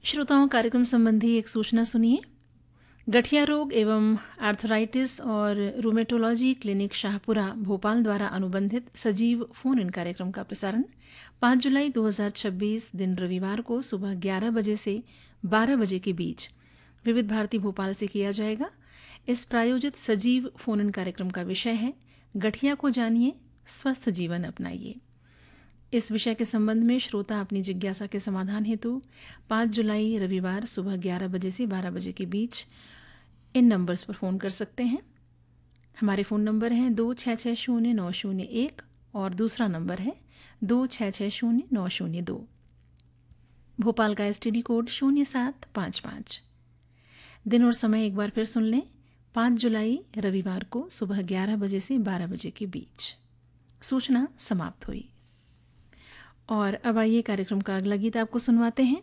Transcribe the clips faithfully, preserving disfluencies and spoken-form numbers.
श्रोताओं, कार्यक्रम संबंधी एक सूचना सुनिए। गठिया रोग एवं आर्थराइटिस और रूमेटोलॉजी क्लिनिक शाहपुरा भोपाल द्वारा अनुबंधित सजीव फोन इन कार्यक्रम का प्रसारण पाँच जुलाई दो हज़ार छब्बीस दिन रविवार को सुबह ग्यारह बजे से बारह बजे के बीच विविध भारती भोपाल से किया जाएगा। इस प्रायोजित सजीव फोन इन कार्यक्रम का विषय है गठिया को जानिए, स्वस्थ जीवन अपनाइए। इस विषय के संबंध में श्रोता अपनी जिज्ञासा के समाधान हेतु पाँच जुलाई रविवार सुबह ग्यारह बजे से बारह बजे के बीच इन नंबर्स पर फ़ोन कर सकते हैं। हमारे फ़ोन नंबर हैं दो छः छः शून्य नौ शून्य एक और दूसरा नंबर है दो छः छः शून्य नौ शून्य दो। भोपाल का एस टी डी कोड शून्य सात पाँच पाँच। दिन और समय एक बार फिर सुन लें, पाँच जुलाई रविवार को सुबह ग्यारह बजे से बारह बजे के बीच। सूचना समाप्त हुई। और अब आइए कार्यक्रम का अगला गीत आपको सुनवाते हैं।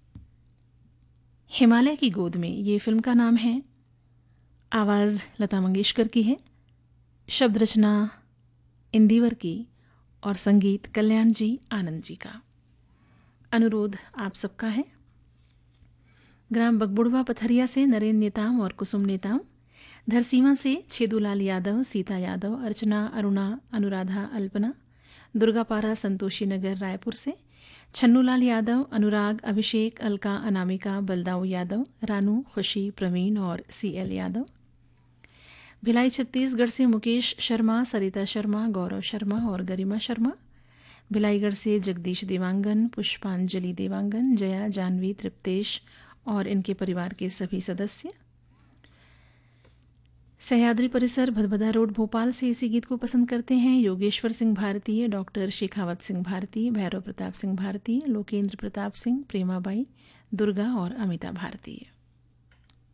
हिमालय की गोद में, ये फिल्म का नाम है। आवाज़ लता मंगेशकर की है, शब्द रचना इंदिवर की और संगीत कल्याण जी आनंद जी का। अनुरोध आप सबका है। ग्राम बगबुड़वा पथरिया से नरेंद्र नेताम और कुसुम नेताम, धरसीमा से छेदूलाल यादव, सीता यादव, अर्चना, अरुणा, अनुराधा, अल्पना, दुर्गापारा, संतोषी नगर, रायपुर से छन्नूलाल यादव, अनुराग, अभिषेक, अलका, अनामिका, बलदाऊ यादव, रानू, खुशी, प्रवीण और सी एल यादव। भिलाई छत्तीसगढ़ से मुकेश शर्मा, सरिता शर्मा, गौरव शर्मा और गरिमा शर्मा। भिलाईगढ़ से जगदीश देवांगन, पुष्पांजलि देवांगन, जया, जानवी, तृप्तेश और इनके परिवार के सभी सदस्य। सह्याद्री परिसर, भदभदा रोड, भोपाल से इसी गीत को पसंद करते हैं योगेश्वर सिंह भारती, डॉक्टर शेखावत सिंह भारती, भैरव प्रताप सिंह भारती, लोकेंद्र प्रताप सिंह, प्रेमाबाई, दुर्गा और अमिता भारती।